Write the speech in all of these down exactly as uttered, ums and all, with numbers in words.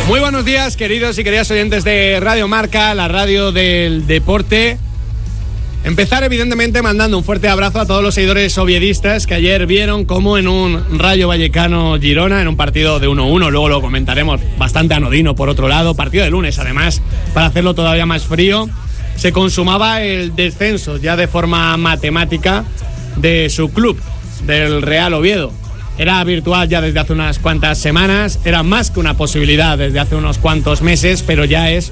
Muy buenos días, queridos y queridas oyentes de Radio Marca, la radio del deporte. Empezar evidentemente mandando un fuerte abrazo a todos los seguidores oviedistas que ayer vieron cómo en un Rayo Vallecano Girona, en un partido de uno uno, luego lo comentaremos, bastante anodino por otro lado, partido de lunes además, para hacerlo todavía más frío, se consumaba el descenso ya de forma matemática de su club, del Real Oviedo. Era virtual ya desde hace unas cuantas semanas, era más que una posibilidad desde hace unos cuantos meses, pero ya es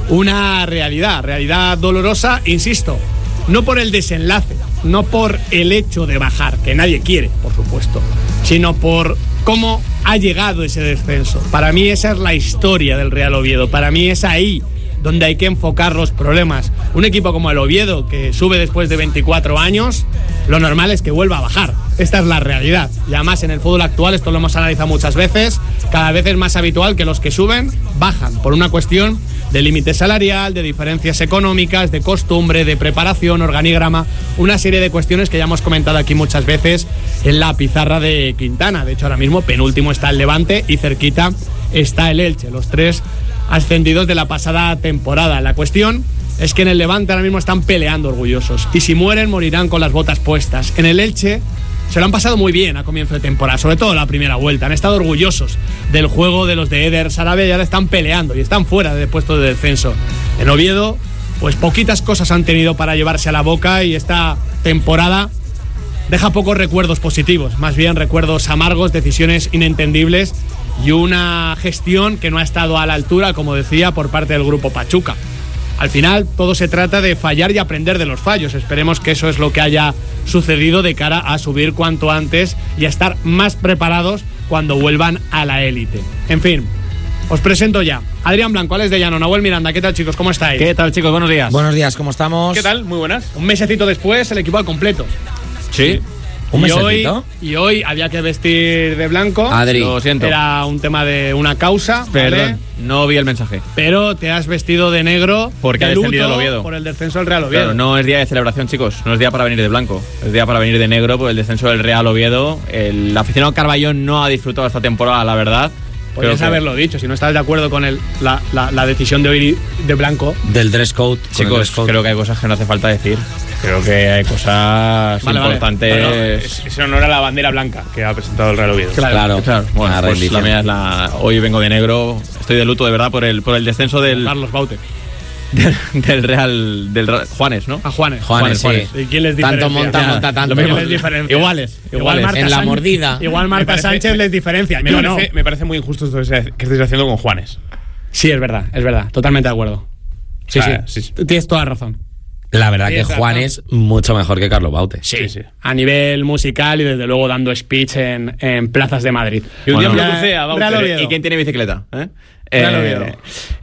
una realidad, realidad dolorosa, insisto, no por el desenlace, no por el hecho de bajar, que nadie quiere, por supuesto, sino por cómo ha llegado ese descenso. Para mí esa es la historia del Real Oviedo, para mí es ahí donde hay que enfocar los problemas. Un equipo como el Oviedo, que sube después de veinticuatro años, lo normal es que vuelva a bajar. Esta es la realidad. Y además en el fútbol actual, esto lo hemos analizado muchas veces, cada vez es más habitual que los que suben, bajan, por una cuestión de límite salarial, de diferencias económicas, de costumbre, de preparación, organigrama, una serie de cuestiones que ya hemos comentado aquí muchas veces en la pizarra de Quintana. De hecho, ahora mismo penúltimo está el Levante y cerquita está el Elche, los tres ascendidos de la pasada temporada. La cuestión es que en el Levante ahora mismo están peleando orgullosos y si mueren morirán con las botas puestas. En el Elche se lo han pasado muy bien a comienzo de temporada, sobre todo la primera vuelta. Han estado orgullosos del juego de los de Eder Sarabia y ahora están peleando y están fuera del puesto de descenso. En Oviedo, pues poquitas cosas han tenido para llevarse a la boca y esta temporada deja pocos recuerdos positivos, más bien recuerdos amargos, decisiones inentendibles y una gestión que no ha estado a la altura, como decía, por parte del grupo Pachuca. Al final, todo se trata de fallar y aprender de los fallos. Esperemos que eso es lo que haya sucedido de cara a subir cuanto antes y a estar más preparados cuando vuelvan a la élite. En fin, os presento ya. Adrián Blanco, Alex de Llano, Nahuel Miranda. ¿Qué tal, chicos? ¿Cómo estáis? ¿Qué tal, chicos? Buenos días. Buenos días, ¿cómo estamos? ¿Qué tal? Muy buenas. Un mesecito después, el equipo al completo. Sí. ¿Un y hoy, mesecito? y hoy había que vestir de blanco. Adri, lo siento. Era un tema de una causa. Perdón, ¿vale? no vi el mensaje. Pero te has vestido de negro Porque de ha descendido luto el Oviedo. por el descenso del Real Oviedo. Claro, no es día de celebración, chicos. No es día para venir de blanco. Es día para venir de negro por el descenso del Real Oviedo. El aficionado Carballón no ha disfrutado esta temporada, la verdad. Podrías que... haberlo dicho, si no estás de acuerdo con el, la, la, la decisión de ir de blanco. Del dress code. Chicos, dress code. creo que hay cosas que no hace falta decir. Creo que hay cosas Vale, importantes. vale. Bueno, es, es en honor a la bandera blanca que ha presentado el Real Oviedo. Claro, claro. Claro. Bueno, Una pues rendición. la mía es la... Hoy vengo de negro. Estoy de luto, de verdad, por el, por el descenso del... Carlos Baute. Del, del Real... Del Real- Juanes, ¿no? A Juanes. Juanes, Juanes, sí. ¿Y quién les Tanto diferencia? monta, Ya, monta tanto. lo mismo. ¿Quién les diferencia? Iguales, Igual iguales. Marta En la Sánchez- mordida. Igual Marta Me parece- Sánchez les diferencia. Me, Yo parece, no. me parece muy injusto esto que estéis haciendo con Juanes. Sí, es verdad, es verdad. Totalmente de acuerdo. Sí, O sea, sí. sí, sí. Tienes toda la razón. La verdad Sí, que exacto. Juan es mucho mejor que Carlos Baute. Sí, Sí, sí. a nivel musical y desde luego dando speech en, en plazas de Madrid. Y un Bueno, día ya- me crucé a Bauter. Real Oviedo. ¿Y quién tiene bicicleta? ¿Eh? Real Eh, Oviedo.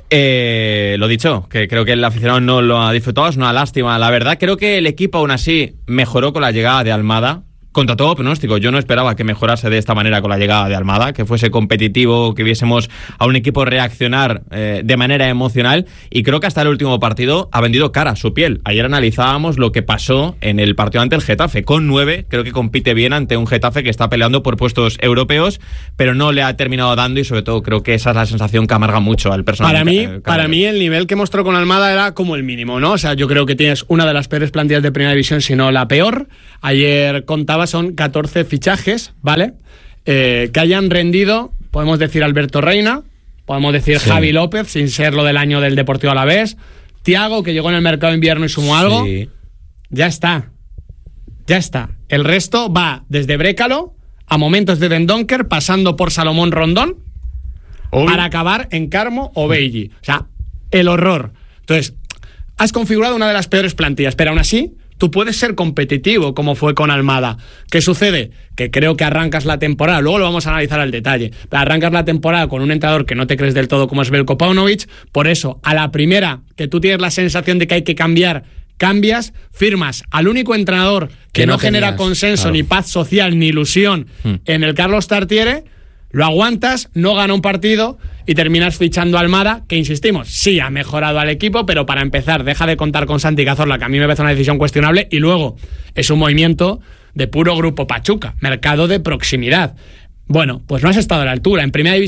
eh, lo dicho, que creo que el aficionado no lo ha disfrutado, es una lástima. La verdad, creo que el equipo aún así mejoró con la llegada de Almada. Contra todo pronóstico, yo no esperaba que mejorase de esta manera con la llegada de Almada, que fuese competitivo, que viésemos a un equipo reaccionar eh, de manera emocional, y creo que hasta el último partido ha vendido cara su piel. Ayer analizábamos lo que pasó en el partido ante el Getafe. Con nueve, creo que compite bien ante un Getafe que está peleando por puestos europeos, pero no le ha terminado dando, y sobre todo creo que esa es la sensación que amarga mucho al personal. Para mí, eh, para mí el nivel que mostró con Almada era como el mínimo, ¿no? O sea, yo creo que tienes una de las peores plantillas de Primera División, si no la peor. Ayer contaba, son catorce fichajes, ¿vale? Eh, que hayan rendido, podemos decir Alberto Reina, podemos decir Sí. Javi López, sin ser lo del año del Deportivo Alavés, Thiago, que llegó en el mercado de invierno y sumó algo. Sí. Ya está. Ya está. El resto va desde Brécalo a momentos de Dendonker, pasando por Salomón Rondón, Obvio. para acabar en Carmo o Beigi. O sea, el horror. Entonces, has configurado una de las peores plantillas, pero aún así, tú puedes ser competitivo, como fue con Almada. ¿Qué sucede? Que creo que arrancas la temporada, luego lo vamos a analizar al detalle, pero arrancas la temporada con un entrenador que no te crees del todo como es Veljko Paunovic, por eso, a la primera que tú tienes la sensación de que hay que cambiar, cambias, firmas al único entrenador que, Que no, no genera tenías, consenso, claro. ni paz social, ni ilusión Hmm. en el Carlos Tartiere, lo aguantas, no gana un partido y terminas fichando a Almada, que insistimos, sí ha mejorado al equipo, pero para empezar, deja de contar con Santi Cazorla, que a mí me parece una decisión cuestionable, y luego es un movimiento de puro grupo Pachuca, mercado de proximidad. Bueno, pues no has estado a la altura. En Primera División,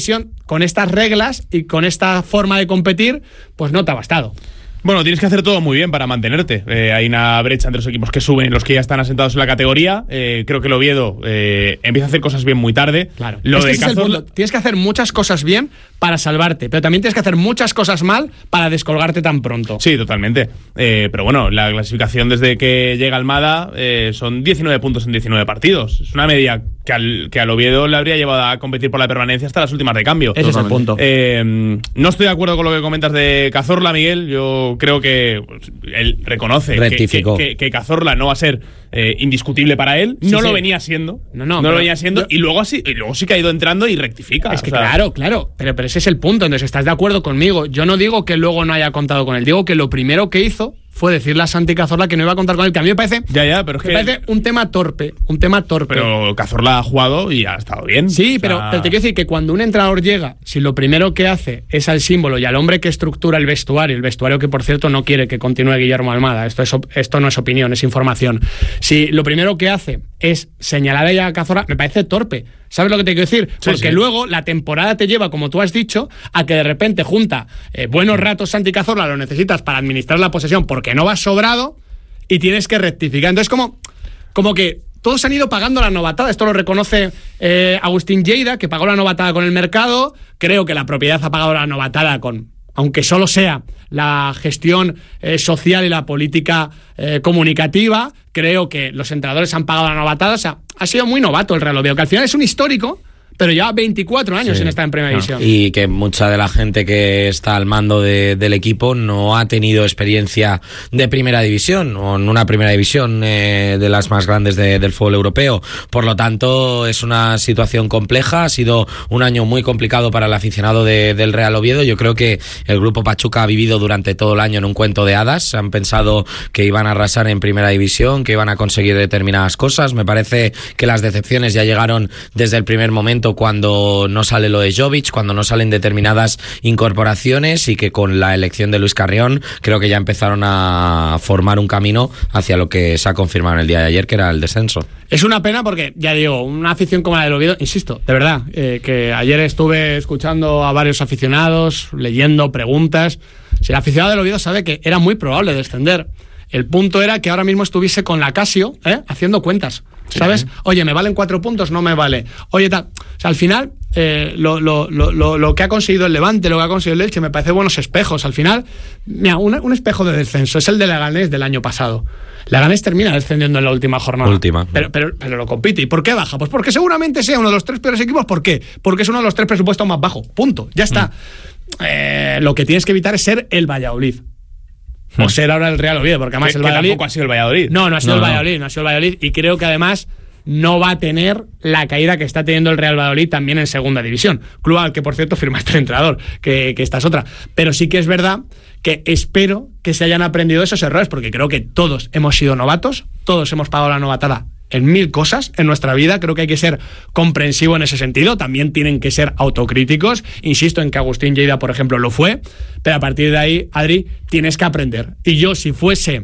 con estas reglas y con esta forma de competir, pues no te ha bastado. Bueno, tienes que hacer todo muy bien para mantenerte. Eh, hay una brecha entre los equipos que suben y los que ya están asentados en la categoría. Eh, creo que el Oviedo eh, empieza a hacer cosas bien muy tarde. Claro. Lo es que de ese es el Cazorla... punto. Tienes que hacer muchas cosas bien para salvarte, pero también tienes que hacer muchas cosas mal para descolgarte tan pronto. Sí, totalmente. Eh, pero bueno, la clasificación desde que llega Almada eh, son diecinueve puntos en diecinueve partidos. Es una media que al, que al Oviedo le habría llevado a competir por la permanencia hasta las últimas de cambio. Ese es el punto. Eh, no estoy de acuerdo con lo que comentas de Cazorla, Miguel. Yo creo que pues, él reconoce que, que, que, que Cazorla no va a ser eh, indiscutible para él. Sí, no sí. lo venía siendo. No, no, no pero lo venía siendo. yo... Y luego así, y luego sí que ha ido entrando y rectifica. Es que o sea, claro, claro. Pero, pero ese es el punto. Entonces, ¿estás de acuerdo conmigo? Yo no digo que luego no haya contado con él. Digo que lo primero que hizo fue decirle a Santi Cazorla que no iba a contar con él. Que a mí me parece, ya, ya, pero es me que... parece un tema torpe. Un tema torpe. Pero Cazorla ha jugado y ha estado bien. Sí, o sea... pero, pero te quiero decir que cuando un entrenador llega, si lo primero que hace es al símbolo y al hombre que estructura el vestuario, el vestuario que por cierto no quiere que continúe Guillermo Almada, esto, es, esto no es opinión, es información. Si lo primero que hace es señalar a ella a Cazorla, me parece torpe. ¿Sabes lo que te quiero decir? Sí, Porque sí. luego la temporada te lleva, como tú has dicho, a que de repente junta eh, buenos ratos Santi Cazorla, lo necesitas para administrar la posesión porque no vas sobrado y tienes que rectificar. Entonces, como, como que todos han ido pagando la novatada. Esto lo reconoce eh, Agustín Lleida, que pagó la novatada con el mercado. Creo que la propiedad ha pagado la novatada con, aunque solo sea la gestión eh, social y la política eh, comunicativa. Creo que los entrenadores han pagado la novatada. O sea, ha sido muy novato el Real Oviedo, que al final es un histórico, pero lleva veinticuatro años Sí. en estar en Primera No. División. Y que mucha de la gente que está al mando de, del equipo no ha tenido experiencia de Primera División, o en una Primera División eh, de las más grandes de, del fútbol europeo. Por lo tanto, es una situación compleja. Ha sido un año muy complicado para el aficionado de, del Real Oviedo. Yo creo que el grupo Pachuca ha vivido durante todo el año en un cuento de hadas. Han pensado que iban a arrasar en Primera División, que iban a conseguir determinadas cosas. Me parece que las decepciones ya llegaron desde el primer momento, cuando no sale lo de Jovic, cuando no salen determinadas incorporaciones, y que con la elección de Luis Carrión creo que ya empezaron a formar un camino hacia lo que se ha confirmado en el día de ayer, que era el descenso. Es una pena porque, ya digo, una afición como la del Oviedo, insisto, de verdad, eh, que ayer estuve escuchando a varios aficionados, leyendo preguntas. Si el aficionado del Oviedo sabe que era muy probable descender, el punto era que ahora mismo estuviese con la Casio, ¿eh? haciendo cuentas. ¿Sabes? Sí. Oye, ¿me valen cuatro puntos? No me vale. Oye, tal. O sea, al final, eh, lo, lo, lo, lo, lo que ha conseguido el Levante, lo que ha conseguido el Elche, me parece buenos espejos. Al final, mira, un, un espejo de descenso es el de Leganés del año pasado. Leganés termina descendiendo en la última jornada. Última. Pero, pero, pero lo compite. ¿Y por qué baja? Pues porque seguramente sea uno de los tres peores equipos. ¿Por qué? Porque es uno de los tres presupuestos más bajos. Punto. Ya está. Mm. Eh, lo que tienes que evitar es ser el Valladolid. O ser ahora el Real Oviedo, porque además que, el que Valladolid... tampoco ha sido el Valladolid. No, no ha sido no, el Valladolid, no. no ha sido el Valladolid. Y creo que además no va a tener la caída que está teniendo el Real Valladolid también en segunda división. Club al que, por cierto, firmaste el entrenador, que, que esta es otra. Pero sí que es verdad que espero que se hayan aprendido esos errores, porque creo que todos hemos sido novatos, todos hemos pagado la novatada en mil cosas en nuestra vida. Creo que hay que ser comprensivo en ese sentido. También tienen que ser autocríticos. Insisto en que Agustín Lleida, por ejemplo, lo fue. Pero a partir de ahí, Adri, tienes que aprender. Y yo, si fuese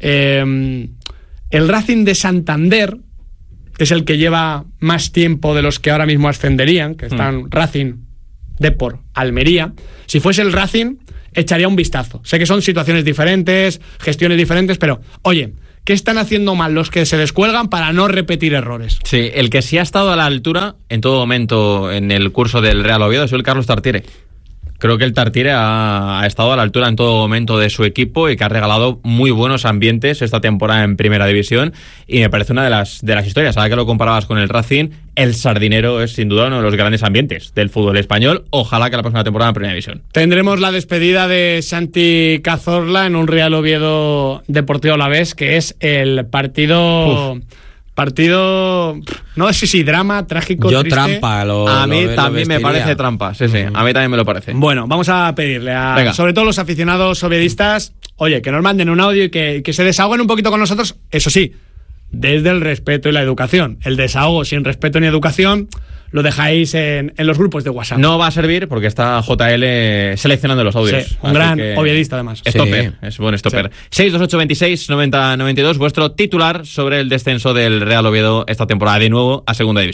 eh, el Racing de Santander, que es el que lleva más tiempo de los que ahora mismo ascenderían, que están mm. Racing, Depor, Almería, si fuese el Racing, echaría un vistazo. Sé que son situaciones diferentes, gestiones diferentes, pero, oye, ¿qué están haciendo mal los que se descuelgan para no repetir errores? Sí, el que sí ha estado a la altura en todo momento en el curso del Real Oviedo es el Carlos Tartiere. Creo que el Tartiere ha, ha estado a la altura en todo momento de su equipo y que ha regalado muy buenos ambientes esta temporada en Primera División, y me parece una de las, de las historias. Ahora que lo comparabas con el Racing, el Sardinero es sin duda uno de los grandes ambientes del fútbol español. Ojalá que la próxima temporada en Primera División. Tendremos la despedida de Santi Cazorla en un Real Oviedo Deportivo Alavés, que es el partido... Uf. Partido, no sé si drama, trágico, Yo triste. trampa, lo, a mí lo, también lo me parece trampa, sí, sí, a mí también me lo parece. Bueno, vamos a pedirle a, Venga. sobre todo los aficionados oviedistas, oye, que nos manden un audio y que, que se desahoguen un poquito con nosotros, eso sí, desde el respeto y la educación. El desahogo sin respeto ni educación lo dejáis en, en los grupos de WhatsApp. No va a servir porque está J L seleccionando los audios. Sí, un gran oviedista además. Stopper, Sí. es buen stopper. Sí. seis dos ocho veintiséis noventa noventa y dos, vuestro titular sobre el descenso del Real Oviedo esta temporada de nuevo a Segunda División.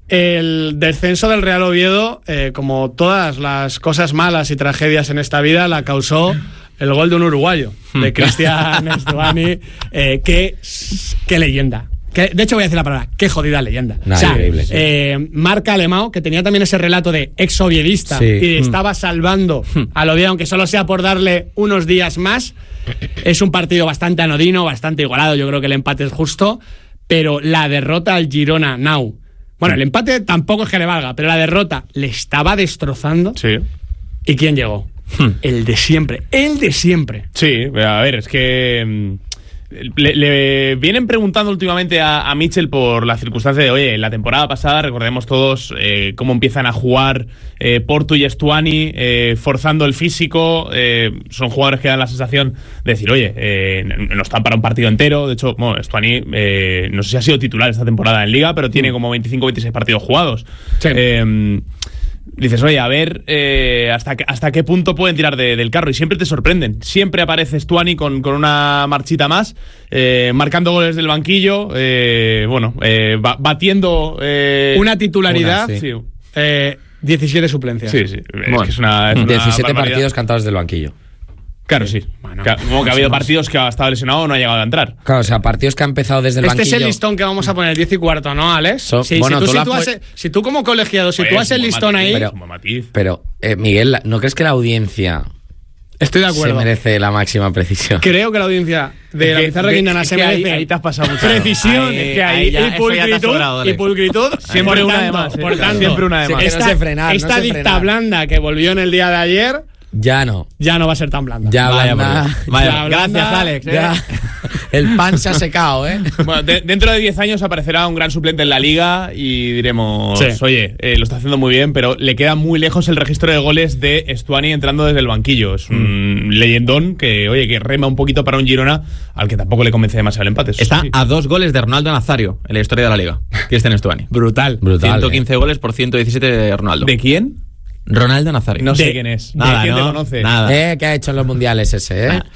El descenso del Real Oviedo, eh, como todas las cosas malas y tragedias en esta vida, la causó el gol de un uruguayo, de Cristian Stuani. Eh, qué, qué leyenda. Que, de hecho, voy a decir la palabra, qué jodida leyenda. Nah, o sea, increíble, sí. eh, Marc Alemão, que tenía también ese relato de ex-oviedista, Sí. y estaba salvando al Oviedo, aunque solo sea por darle unos días más. Es un partido bastante anodino, bastante igualado. Yo creo que el empate es justo, pero la derrota al Girona Now. Bueno, el empate tampoco es que le valga, pero la derrota le estaba destrozando. Sí. ¿Y quién llegó? El de siempre. El de siempre. Sí, a ver, es que mm, le, le vienen preguntando últimamente a, a Mitchell por la circunstancia de, oye, la temporada pasada, recordemos todos eh, cómo empiezan a jugar eh, Portu y Stuani, eh, forzando el físico. Eh, son jugadores que dan la sensación de decir, oye, eh, no están para un partido entero. De hecho, bueno, Stuani eh, no sé si ha sido titular esta temporada en Liga, pero tiene como veinticinco o veintiséis partidos jugados. Sí. Eh, Dices, oye, a ver eh, hasta, hasta qué punto pueden tirar de, del carro. Y siempre te sorprenden. Siempre aparece Stuani con, con una marchita más, eh, marcando goles del banquillo, eh, bueno, eh, batiendo... Eh, una titularidad, una, sí. eh, diecisiete suplencias. Sí, sí. Es Bueno. que es una, es una diecisiete barbaridad. partidos cantados del banquillo. Claro, sí. Bueno, que, como que ha habido partidos que ha estado lesionado o no ha llegado a entrar. Claro, o sea, partidos que han empezado desde el Este banquillo. es el listón que vamos a poner, diez y cuarto, ¿no, Alex? So- Sí, bueno, si, tú, tú si, lo tú has haces- si tú como colegiado, si Oye, tú es haces el un listón matiz, ahí, pero- es un matiz. Pero, eh, Miguel, ¿no crees que la audiencia estoy de se acuerdo. merece la máxima precisión? Creo que la audiencia de Es la que- Pizarra ve- Quintana es se que ahí- merece ahí te has pasado mucho. precisión Ahí- es que ahí, ahí ya- y eso ya te ha pulcritud, sobrado, y Alex. pulcritud. Siempre Por una de tanto, más, eh. Por tanto, Siempre una de Sí, más. que no esta, sé frenar, no esta sé dicta frenar. blanda que volvió en el día de ayer Ya no. ya no va a ser tan blanda. Ya Vaya, blanda- por Dios. Vaya, ya gracias, blanda, Alex. ¿eh? ya. El pan se ha secado, ¿eh? Bueno, de- dentro de diez años aparecerá un gran suplente en la Liga y diremos, Sí. oye, eh, lo está haciendo muy bien, pero le queda muy lejos el registro de goles de Stuani entrando desde el banquillo. Es un leyendón que, oye, que rema un poquito para un Girona al que tampoco le convence demasiado el empate. Eso Está sí. a dos goles de Ronaldo Nazario en la historia de la Liga. Cristian Stuani. Brutal. Brutal. ciento quince goles por ciento diecisiete de Ronaldo. ¿De quién? Ronaldo Nazario. No sé De- quién es. Nada, ¿De quién ¿no? te conoce? Nada. ¿Eh? ¿Qué ha hecho en los mundiales ese, eh?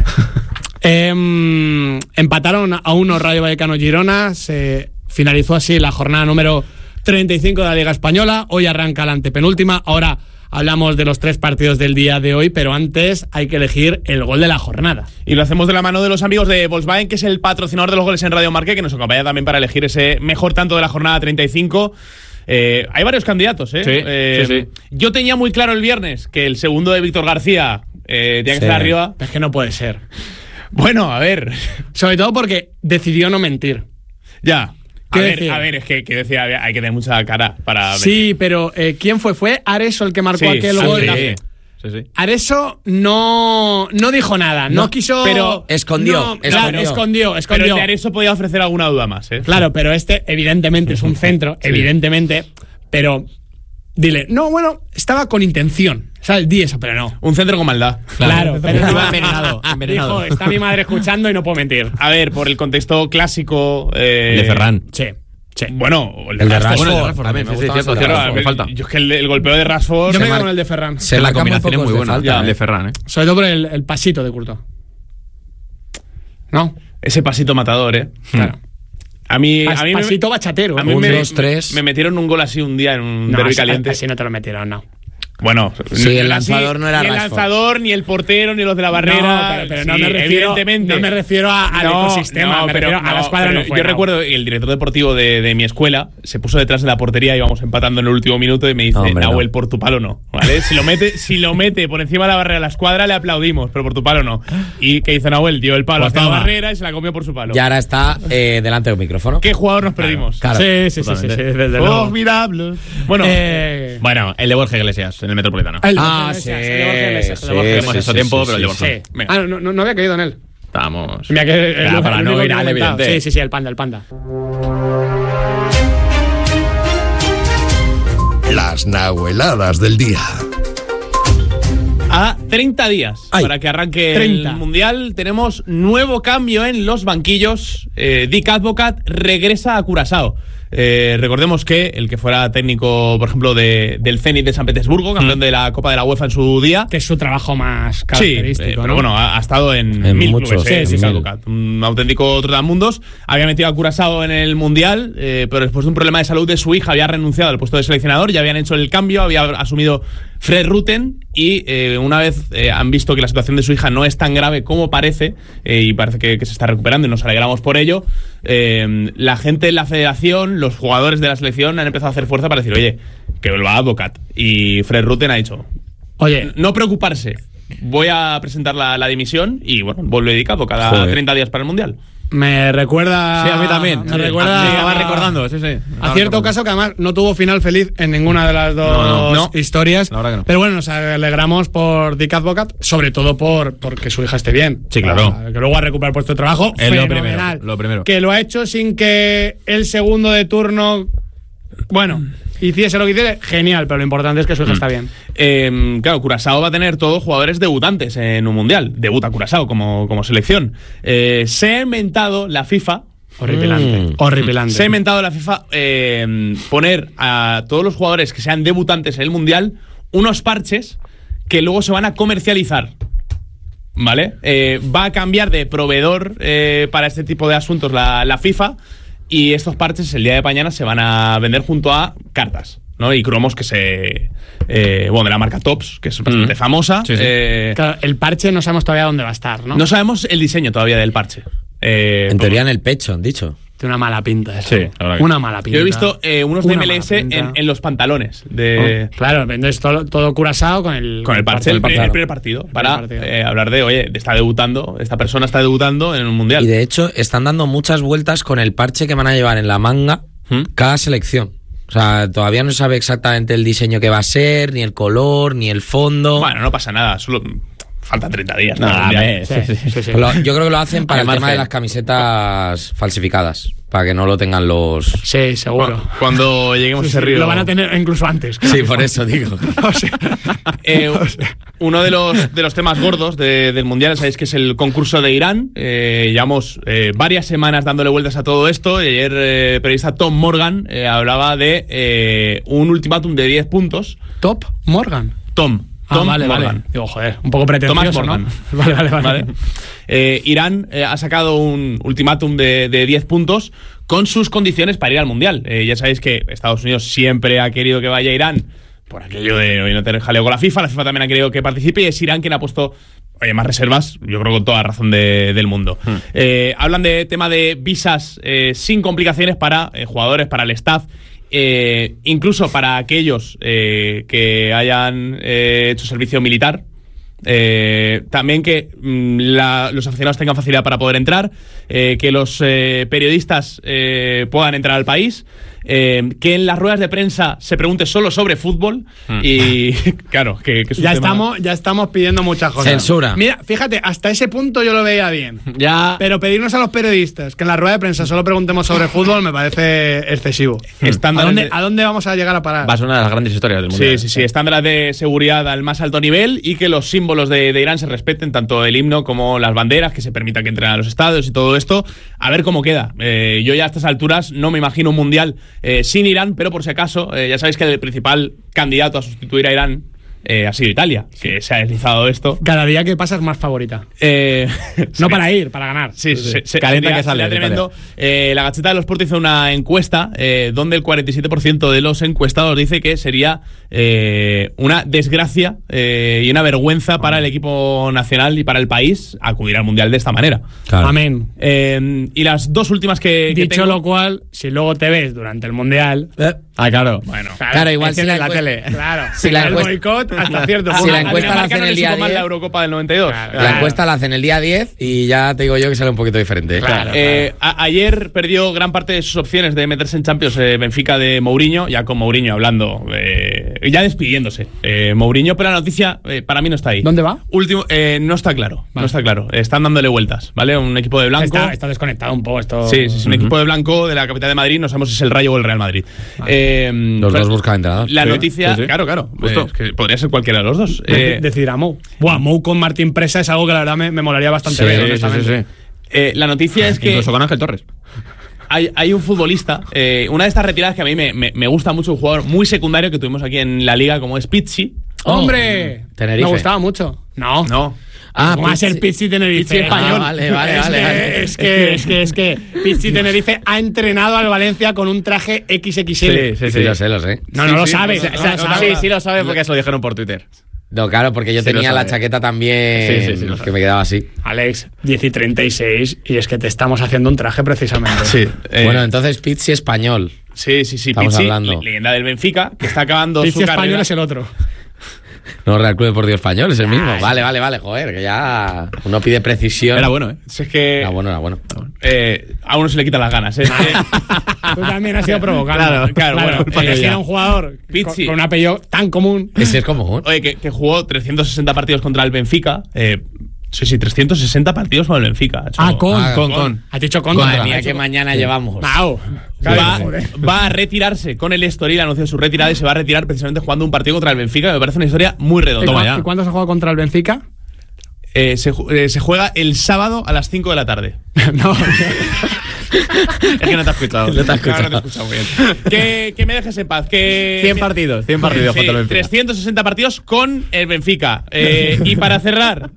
Em, empataron a uno Rayo Vallecano Girona. Se finalizó así la jornada número treinta y cinco de la Liga Española. Hoy arranca la antepenúltima. Ahora hablamos de los tres partidos del día de hoy, pero antes hay que elegir el gol de la jornada. Y lo hacemos de la mano de los amigos de Volkswagen, que es el patrocinador de los goles en Radio Marca, que nos acompaña también para elegir ese mejor tanto de la jornada treinta y cinco. Eh, hay varios candidatos, ¿eh? Sí, Eh, sí, sí. Yo tenía muy claro el viernes que el segundo de Víctor García eh, tenía que Sí. estar arriba. Es que no puede ser. Bueno, a ver. Sobre todo porque decidió no mentir. Ya. A ¿Qué ver, decir? a ver, es que, que decía, hay que tener mucha cara para... Sí, pero eh, ¿quién fue? ¿Fue Areso el que marcó Sí, aquel sí, gol? sí. Sí, sí. Areso no, no dijo nada, no, No, quiso... pero escondió, no, claro, escondió. escondió, Pero escondió. el de Areso podía ofrecer alguna duda más, ¿eh? Claro, pero este evidentemente es un centro, evidentemente, pero dile, no, bueno, estaba con intención, ¿sabes? Di eso, pero no. Un centro con maldad. Claro, pero Iba no, envenenado, envenenado. dijo, está mi madre escuchando y no puedo mentir. A ver, por el contexto clásico... Eh, El de Ferran. Sí, sí. Bueno, el de El de Rashford. Rashford. Bueno, el de Rashford A mí también, me sí, sí, gusta cierto, más el de cierto, Claro, me el- falta. yo es que el, el golpeo de Rashford... Yo me mar- quedo con el de Ferran, Se la marcan muy combinación es pocos muy de buena. falta, Ya, el ¿eh? de Ferran, ¿eh? sobre todo por el, el pasito de Courtois. ¿No? Ese pasito matador, ¿eh? Claro. A mí, Pas- a mí pasito me, bachatero. a mí Un, me, dos, tres. me metieron un gol así un día en un No, derbi así, caliente. así no te lo metieron, no. Bueno, Sí, no el era lanzador no era ni el Rashford. lanzador, ni el portero, ni los de la barrera. No, pero, pero no, Sí, me refiero, evidentemente. no me refiero a- al No, ecosistema, no, me pero, refiero a la no, escuadra pero no fue, yo no. recuerdo el director deportivo de, de mi escuela se puso detrás de la portería, íbamos empatando en el último minuto y me dice, No, hombre, Nahuel, no. por tu palo no, ¿vale? Si lo mete, si lo mete por encima de la barrera de la escuadra le aplaudimos, pero por tu palo no. ¿Y qué hizo Nahuel? Dio el palo Pues hacia la toma. barrera y se la comió por su palo. Y ahora está eh, delante de un micrófono. ¿Qué jugador nos perdimos? Claro. Sí, sí, sí, sí, sí, desde luego. Oh, mirables. Bueno, Eh, Bueno, el de Borja Iglesias en el Metropolitano. el de Ah, Borja Iglesias, sí, el de Borja Iglesias, el de Borja sí, Iglesias. Hemos sí, hecho sí, tiempo, sí, pero el de sí, Borja. Sí. Venga. Ah, no, no, no había caído en él. Estamos. Mira que el, Ya, el para único no que ir he al comentado. evidente. Sí, sí, sí, el panda, el panda. Las nahueladas del día. a treinta días Ay, para que arranque treinta. el Mundial. Tenemos nuevo cambio en los banquillos. Eh, Dick Advocat regresa a Curazao. Eh, recordemos que el que fuera técnico, por ejemplo, de, del Zenit de San Petersburgo, campeón mm. de la Copa de la UEFA en su día. Que es su trabajo más característico, sí, eh, pero ¿no? bueno, ha, ha estado en, en mil muchos, clubes, sí, eh, sí, Advocat, un auténtico trotamundos. Había metido a Curazao en el Mundial, eh, pero después de un problema de salud de su hija había renunciado al puesto de seleccionador, ya habían hecho el cambio, había asumido Fred Rutten y eh, una vez eh, han visto que la situación de su hija no es tan grave como parece, eh, y parece que, que se está recuperando y nos alegramos por ello, eh, la gente de la federación, los jugadores de la selección han empezado a hacer fuerza para decir, oye, que vuelva a Advocat. Y Fred Rutten ha dicho, oye, no preocuparse, voy a presentar la, la dimisión y bueno, vuelve dedicado cada Joder. treinta días para el Mundial. me recuerda... Sí, a mí también. Me Sí. recuerda... Sí, estaba recordando, sí, sí. A Estaba cierto recordando. caso que además no tuvo final feliz en ninguna de las dos No, no, no. historias. La verdad que no. Pero bueno, nos alegramos por Dick Advocat, sobre todo por porque su hija esté bien. Sí, claro. O sea, que luego ha recuperado el puesto de trabajo. Es lo fenomenal. primero, lo primero. Que lo ha hecho sin que el segundo de turno, bueno, hiciese lo que hiciese, genial, pero lo importante es que su hija está bien. Eh, claro, Curazao va a tener todos jugadores debutantes en un Mundial. Debuta Curazao como, como selección. Eh, se ha inventado la FIFA... Horripilante. Mm. Horripilante. Se ha inventado la FIFA eh, poner a todos los jugadores que sean debutantes en el Mundial unos parches que luego se van a comercializar. ¿Vale? Eh, va a cambiar de proveedor eh, para este tipo de asuntos la, la FIFA, y estos parches el día de mañana se van a vender junto a cartas, ¿no? Y cromos que se... Eh, bueno, de la marca Tops, que es bastante Mm. famosa. Sí, sí. Eh, Claro, el parche no sabemos todavía dónde va a estar, ¿no? no sabemos el diseño todavía del parche. Eh, En teoría en el pecho, han dicho. Tiene una mala pinta eso. Sí, la verdad que Una mala pinta. Yo he visto eh, unos de Una M L S mala pinta. en, en los pantalones de... Oh, claro, vendes todo, todo Curazao con el... Con el parche, el, del primer, el primer partido, El para primer partido. eh, hablar de, oye, está debutando, esta persona está debutando en un mundial. Y de hecho están dando muchas vueltas con el parche que van a llevar en la manga ¿Mm? cada selección. O sea, todavía no se sabe exactamente el diseño que va a ser, ni el color, ni el fondo. Bueno, no pasa nada, solo faltan treinta días. para el Nah, mundial. me- Sí, sí, sí. sí, sí. Lo- yo creo que lo hacen para Al el tema margen. de las camisetas falsificadas, para que no lo tengan los... Sí, seguro. Cu- Cuando lleguemos a ese río... Lo van a tener incluso antes. que la Sí, FIFA. por eso digo. O sea, Eh, uno de los, de los temas gordos de- del mundial, sabéis que es el concurso de Irán. Eh, llevamos eh, varias semanas dándole vueltas a todo esto. Y ayer eh, el periodista Tom Morgan eh, hablaba de eh, un ultimátum de diez puntos. Top Morgan. Tom. Ah, Tom vale, Morgan. vale. Digo, joder, un poco pretencioso, Tomás ¿no? Morgan. Vale, vale, vale. ¿Vale? Eh, Irán eh, ha sacado un ultimátum de, de diez puntos con sus condiciones para ir al Mundial. Eh, ya sabéis que Estados Unidos siempre ha querido que vaya a Irán por aquello de hoy no tener jaleo con la FIFA. La FIFA también ha querido que participe y es Irán quien ha puesto, oye, más reservas, yo creo con toda razón de- del mundo. Hmm. Eh, hablan de tema de visas eh, sin complicaciones para eh, jugadores, para el staff. Eh, incluso para aquellos eh, que hayan eh, hecho servicio militar. Eh, también que mm, la- los aficionados tengan facilidad para poder entrar, eh, que los eh, periodistas eh, puedan entrar al país, eh, que en las ruedas de prensa se pregunte solo sobre fútbol y claro, que, que es un Ya tema- estamos, ya estamos pidiendo muchas cosas. Censura. Mira, fíjate, hasta ese punto yo lo veía bien. Ya. Pero pedirnos a los periodistas que en la rueda de prensa solo preguntemos sobre fútbol me parece excesivo. ¿A Estándares dónde, de- ¿A dónde vamos a llegar a parar? Va a ser una de las grandes historias del mundo. Sí, sí, sí, estándares de seguridad al más alto nivel y que los símbolos de, de Irán se respeten, tanto el himno como las banderas, que se permita que entren a los estadios y todo esto. A ver cómo queda. Eh, yo ya a estas alturas no me imagino un mundial eh, sin Irán, pero por si acaso, eh, ya sabéis que el principal candidato a sustituir a Irán eh, ha sido Italia, que se ha deslizado esto. Cada día que pasa es más favorita. Eh, No sería- para ir, para ganar. Sí, se, se- Calienta sería- que sale sería de tremendo. Eh, la Gaceta de los Sport hizo una encuesta eh, donde el cuarenta y siete por ciento de los encuestados dice que sería eh, una desgracia eh, y una vergüenza para el equipo nacional y para el país acudir al Mundial de esta manera. Claro. Amén. Eh, y las dos últimas que, que Dicho tengo- lo cual, si luego te ves durante el Mundial... Eh, Ah, claro. Bueno, Claro, igual si enciendes la la encue- tele. Claro. Si la el encuesta- boicot hasta cierto Si punto. la encuesta la Dinamarca hacen no el le día supo mal diez. la Eurocopa del noventa y dos. Claro. La encuesta la hacen el día diez y ya te digo yo que sale un poquito diferente. ¿eh? Claro. Eh, a- ayer perdió gran parte de sus opciones de meterse en Champions eh, Benfica de Mourinho, ya con Mourinho hablando, eh, ya despidiéndose. Eh, Mourinho, pero la noticia eh, para mí no está ahí. ¿Dónde va? Último, eh, no está claro, Vale. no está claro. Están dándole vueltas, ¿vale? Un equipo de blanco. Está, está desconectado un poco esto. Sí, sí, sí, un equipo de blanco de la capital de Madrid, no sabemos si es el Rayo o el Real Madrid. Eh, Los pero dos buscan entrenador. La Sí, noticia, sí, sí. claro, claro, Justo. eh, es que podría ser cualquiera de los dos. De- Eh, decir a Mou. Buah, Mou con Martín Presa es algo que la verdad me, me molaría bastante Sí, ver, Sí, sí, honestamente. sí, sí. eh, la noticia es que Incluso con Ángel Torres. hay, hay un futbolista, eh, una de estas retiradas que a mí me, me, me gusta mucho, un jugador muy secundario que tuvimos aquí en la liga, como es Pizzi. ¡Hombre! Tenerife. Me gustaba mucho. No. No. Ah, ¿Cómo va a ser Pizzi Tenerife? Pizzi español. Ah, vale, vale, es, vale, que, vale. es que, es que, es que Pizzi Tenerife ha entrenado al Valencia con un traje equis equis ele. Sí, sí, lo sé, lo sé. No, Sí, no lo sí, sabe. o sea, no o sea, lo no, sabe. Sí, sí lo sabe porque se lo dijeron por Twitter. No, claro, porque yo Sí, lo tenía la sabe. chaqueta también Sí, sí, sí, lo que sabe. me quedaba así. Alex, diez y treinta y seis, y es que te estamos haciendo un traje precisamente. Sí. eh, Bueno, entonces Pizzi español. sí, sí, sí. Estamos Pizzi, hablando. le- leyenda del Benfica, que está acabando Pizzi su español carrera. es el otro. No, Real Club Deportivo Español, es el mismo. Ay. Vale, vale, vale, joder, que ya uno pide precisión. Era bueno, ¿eh? Si es que Era bueno, era bueno. eh, a uno se le quitan las ganas. ¿eh? Eh, Tú también has sido provocando. Claro, claro, bueno, porque eh, si ya. era un jugador Pizzi. con, con un apellido tan común. Ese es común. Oye, que, que jugó trescientos sesenta partidos contra el Benfica. Eh, sí, sí, trescientos sesenta partidos con el Benfica. Ha hecho- Ah, con. Ah, Con, con. Has dicho contra. Madre Ha mía, dicho que con. mañana llevamos. Mau. Va, Joder. va a retirarse con el Estoril, anunció su retirada y se va a retirar precisamente jugando un partido contra el Benfica. Me parece una historia muy ¿Y, redonda. cu- ya. ¿Y cuándo se juega contra el Benfica? Eh, se, ju- eh, se juega el sábado a las cinco de la tarde. No. Es que no te has escuchado. No te has Claro, no te he escuchado. escuchado bien. que, que me dejes en paz. Que, cien partidos, cien partidos Sí, contra el Benfica. trescientos sesenta partidos con el Benfica. Eh, y para cerrar,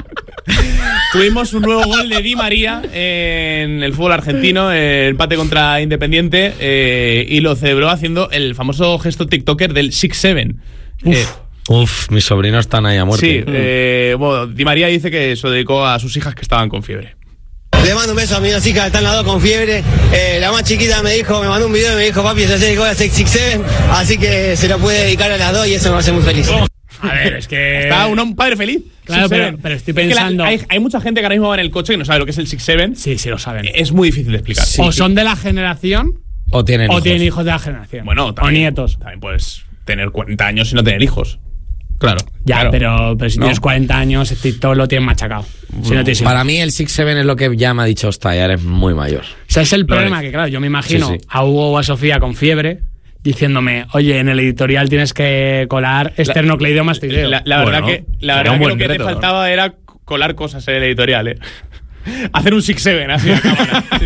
tuvimos un nuevo gol de Di María en el fútbol argentino, el empate contra Independiente, eh, y lo celebró haciendo el famoso gesto TikToker del six seven. Eh, Uf, mis sobrinos están ahí a muerte. sí, eh, bueno, Di María dice que se lo dedicó a sus hijas que estaban con fiebre. Le mando un beso a mis dos hijas que están las dos con fiebre. Eh, la más chiquita me dijo, me mandó un video y me dijo, papi, se dedicó a six six seven, así que se lo puede dedicar a las dos y eso me hace muy feliz. A ver, es que. Está un, un padre feliz. Claro, six seven. pero- pero estoy Es que la- pensando- hay, hay mucha gente que ahora mismo va en el coche que no sabe lo que es el six seven. Sí, sí lo saben. Es muy difícil de explicar. O son de la generación O tienen o hijos. tienen hijos de la generación. Bueno, o también, nietos. También puedes tener cuarenta años y no tener hijos. Claro. Ya, Claro. pero, pero si No. tienes cuarenta años, TikTok lo tienes machacado. Si no tienes hijos. Para mí el six seven es lo que ya me ha dicho, hostia, ya eres muy mayor. O sea, es el problema es. que, claro, yo me imagino Sí, sí. a Hugo o a Sofía con fiebre diciéndome, oye, en el editorial tienes que colar esternocleidomastoideo. La, la verdad Bueno, que, la sería verdad un que buen lo que reto, te ¿no? faltaba era colar cosas en el editorial, ¿eh? Hacer un six seven así a cámara. Sí.